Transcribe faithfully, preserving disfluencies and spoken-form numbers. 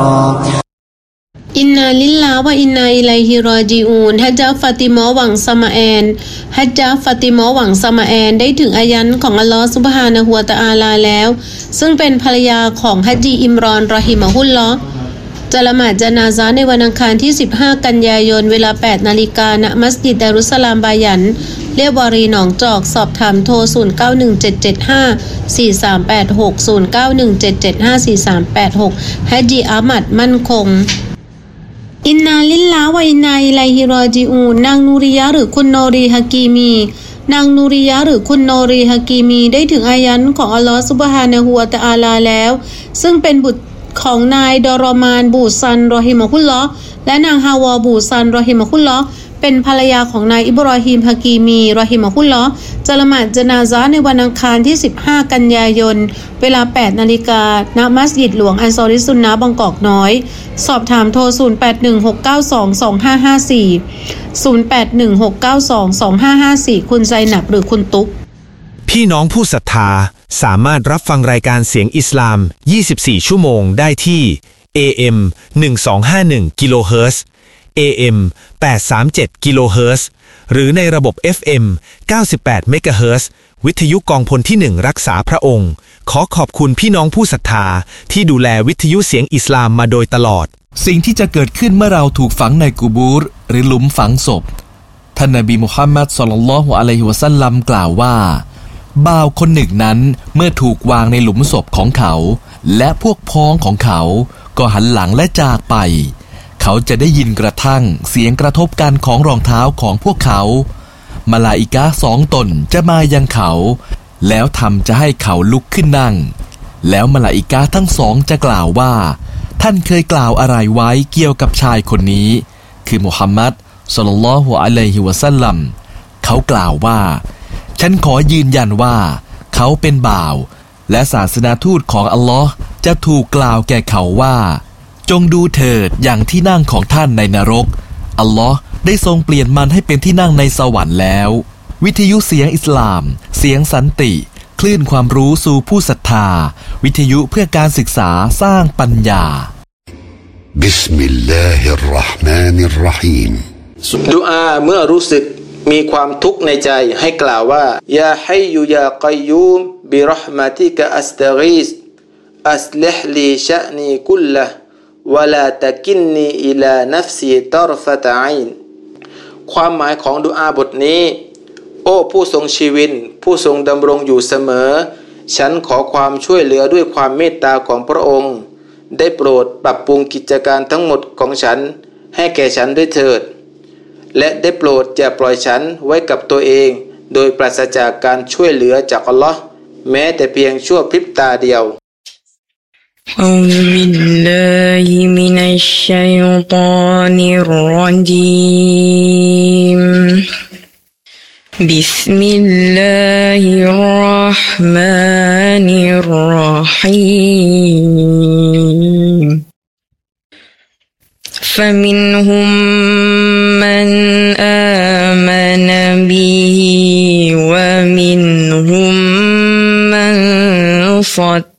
อินนาลิลลาฮ์วะอินนาอิลัยฮิรอญิอูนฮะญะฟาติมาหวังสมาแอนฮะญะฟาติมาหวังสมาแอนได้ถึงอายันของอัลลอฮ์ซุบฮานะฮูวะตะอาลาแล้วซึ่งเป็นภรรยาของฮัจญีอิมรอนรอฮิมะฮุลลอฮ์จะละหมาดญะนาซะห์ในวันอังคารที่สิบห้ากันยายนเวลา แปดนาฬิกา ณ มัสยิดดารุสสลามบายันเรียบวารีหนองจอกสอบถามโทรศูนย์ เก้า หนึ่ง เจ็ด เจ็ด ห้า สี่ สาม แปด หก ศูนย์ เก้า หนึ่ง เจ็ด เจ็ด ห้า สี่ สาม แปด หกฮัจญีอามัดมั่นคงอินนาลิลลาฮ์วะอินนาอิลัยฮิรอญิอูนนางนูริยะหรือคุณโนรีฮะกีมีนางนูริยะหรือคุณโนรีฮะกีมีได้ถึงอายันของอัลลอฮ์ซุบฮานะฮูวะตะอาลาแล้วซึ่งเป็นบุตรของนายดอรอมานบูซันรอฮิมะฮุลลอฮ์และนางฮาวาบูซันรอฮิมะฮุลลอฮ์เป็นภรรยาของนายอิบรอฮีมฮะกีมีรอฮิมะฮุลลอฮ์จะละหมาดญะนาซะห์ในวันอังคารที่สิบห้ากันยายนเวลา แปดนาฬิกา ณ มัสยิดหลวงอันซอริซุนนะห์บางกอกน้อยสอบถามโทรศูนย์ แปด หนึ่ง หก เก้า สอง สอง ห้า ห้า สี่ ศูนย์ แปด หนึ่ง หก เก้า สอง สอง ห้า ห้า สี่คุณไซนับหรือคุณตุ๊กพี่น้องผู้ศรัทธาสามารถรับฟังรายการเสียงอิสลามยี่สิบสี่ชั่วโมงได้ที่ เอ เอ็ม หนึ่งสองห้าหนึ่ง กิโลเฮิรตซ์ เอ เอ็ม แปดสามเจ็ด กิโลเฮิรตซ์หรือในระบบ เอฟ เอ็ม เก้าสิบแปด เมกะเฮิรตซ์วิทยุกองพลที่หนึ่งรักษาพระองค์ขอขอบคุณพี่น้องผู้ศรัทธาที่ดูแลวิทยุเสียงอิสลามมาโดยตลอดสิ่งที่จะเกิดขึ้นเมื่อเราถูกฝังในกุบูรหรือหลุมฝังศพท่านนบีมุฮัมมัดศ็อลลัลลอฮุอะลัยฮิวะซัลลัมกล่าวว่าบ่าวคนหนึ่งนั้นเมื่อถูกวางในหลุมศพของเขาและพวกพ้องของเขาก็หันหลังและจากไปเขาจะได้ยินกระทั่งเสียงกระทบกันของรองเท้าของพวกเขามลาอิกะฮ์สองตนจะมายังเขาแล้วทำจะให้เขาลุกขึ้นนั่งแล้วมลาอิกะฮ์ทั้งสองจะกล่าวว่าท่านเคยกล่าวอะไรไว้เกี่ยวกับชายคนนี้คือมุฮัมมัดศ็อลลัลลอฮุอะลัยฮิวะซัลลัมเขากล่าวว่าฉันขอยืนยันว่าเขาเป็นบ่าวและศาสนาทูตของอัลลอฮ์จะถูกกล่าวแก่เขาว่าจงดูเถิดอย่างที่นั่งของท่านในนรกอัลลอฮ์ได้ทรงเปลี่ยนมันให้เป็นที่นั่งในสวรรค์แล้ววิทยุเสียงอิสลามเสียงสันติคลื่นความรู้สู่ผู้ศรัทธาวิทยุเพื่อการศึกษาสร้างปัญญาบิสมิลลาฮิรเราะห์มานิรเราะฮีมดุอาเมื่อรู้สึกมีความทุกข์ในใจให้กล่าวว่ายาฮัยยูยากัยยูมบิเราะห์มะติกะอัสตะฆีซอัสลิฮลีชะนีกุลละวะลาตะกินนีอิลานัฟซีตอรฟะตะอินความหมายของดุอาบทนี้โอ้ผู้ทรงชีวิตผู้ทรงดำรงอยู่เสมอฉันขอความช่วยเหลือด้วยความเมตตาของพระองค์ได้โปรดปรับปรุงกิจการทั้งหมดของฉันให้แก่ฉันด้วยเถิดและได้โปรดอย่าปล่อยฉันไว้กับตัวเองโดยปราศจากการช่วยเหลือจากอัลลอฮ์แม้แต่เพียงชั่วพริบตาเดียว أعوذ بالله من الشيطان الرجيم بسم الله الرحمن الرحيم فمنهم من آمن به ومنهم من صد